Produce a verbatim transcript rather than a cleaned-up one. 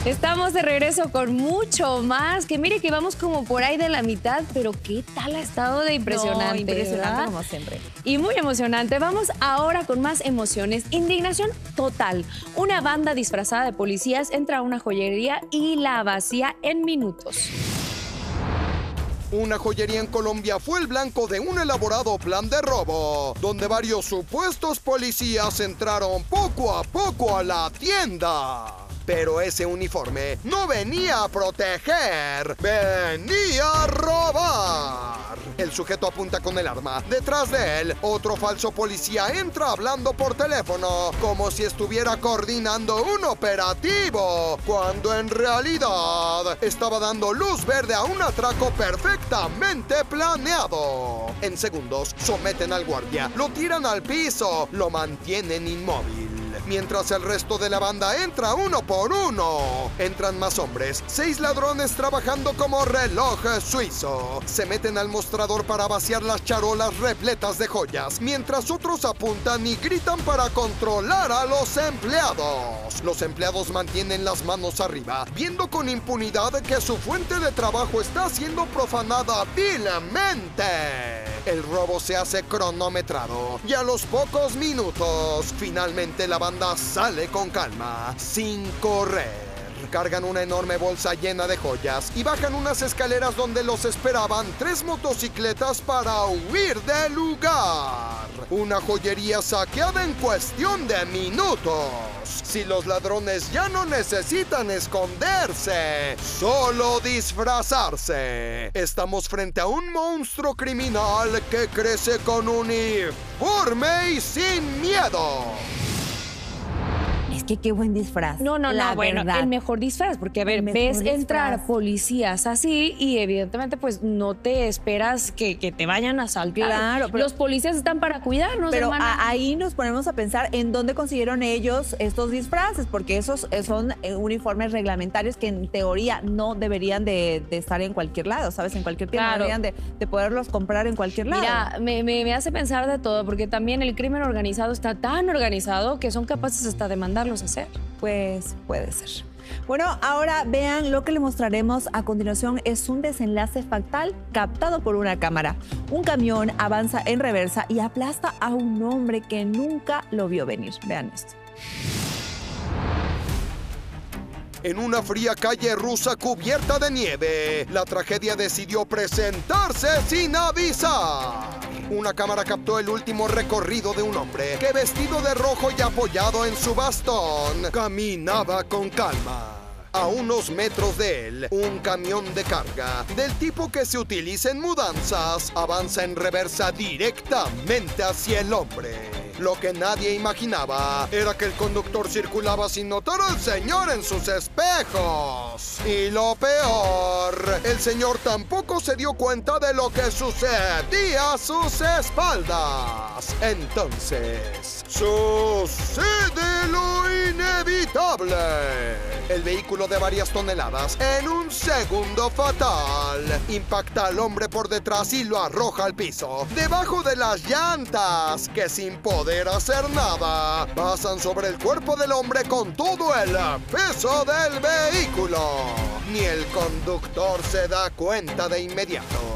Estamos de regreso con mucho más, que mire que vamos como por ahí de la mitad, pero qué tal ha estado de impresionante. No, impresionante, ¿verdad? como siempre. Y muy emocionante. Vamos ahora con más emociones. Indignación total. Una banda disfrazada de policías entra a una joyería y la vacía en minutos. Una joyería en Colombia fue el blanco de un elaborado plan de robo, donde varios supuestos policías entraron poco a poco a la tienda. Pero ese uniforme no venía a proteger, venía a robar. El sujeto apunta con el arma. Detrás de él, otro falso policía entra hablando por teléfono, como si estuviera coordinando un operativo, cuando en realidad estaba dando luz verde a un atraco perfectamente planeado. En segundos, someten al guardia, lo tiran al piso, lo mantienen inmóvil. Mientras el resto de la banda entra uno por uno. Entran más hombres, seis ladrones trabajando como reloj suizo. Se meten al mostrador para vaciar las charolas repletas de joyas, mientras otros apuntan y gritan para controlar a los empleados. Los empleados mantienen las manos arriba, viendo con impunidad que su fuente de trabajo está siendo profanada vilmente. El robo se hace cronometrado y a los pocos minutos, finalmente la banda sale con calma, sin correr. Cargan una enorme bolsa llena de joyas y bajan unas escaleras donde los esperaban tres motocicletas para huir del lugar. Una joyería saqueada en cuestión de minutos. Si los ladrones ya no necesitan esconderse, solo disfrazarse. Estamos frente a un monstruo criminal que crece con uniforme y sin miedo. Es que qué buen disfraz. No, no, la no, bueno, verdad. el mejor disfraz, porque a ver, ves disfraz. entrar policías así y evidentemente pues no te esperas que, que te vayan a asaltar. Claro, pero- los policías están para cuidarnos, Pero hermana. a- ahí nos ponemos a pensar en dónde consiguieron ellos estos disfraces, porque esos eh, son eh, uniformes reglamentarios que en teoría no deberían de, de estar en cualquier lado, ¿sabes? En cualquier tienda Claro. deberían de, de poderlos comprar en cualquier lado. Mira, me, me, me hace pensar de todo, porque también el crimen organizado está tan organizado que son capaces hasta de mandarlos a hacer. Pues puede ser. Bueno, ahora vean lo que le mostraremos a continuación. Es un desenlace fatal captado por una cámara. Un camión avanza en reversa y aplasta a un hombre que nunca lo vio venir. Vean esto. En una fría calle rusa cubierta de nieve, la tragedia decidió presentarse sin avisar. Una cámara captó el último recorrido de un hombre que, vestido de rojo y apoyado en su bastón, caminaba con calma. A unos metros de él, un camión de carga, del tipo que se utiliza en mudanzas, avanza en reversa directamente hacia el hombre. Lo que nadie imaginaba era que el conductor circulaba sin notar al señor en sus espejos. Y lo peor, el señor tampoco se dio cuenta de lo que sucedía a sus espaldas. Entonces, sucede lo inevitable. El vehículo de varias toneladas, en un segundo fatal, impacta al hombre por detrás y lo arroja al piso, debajo de las llantas, que sin poder hacer nada, pasan sobre el cuerpo del hombre con todo el peso del vehículo. Ni el conductor se da cuenta de inmediato.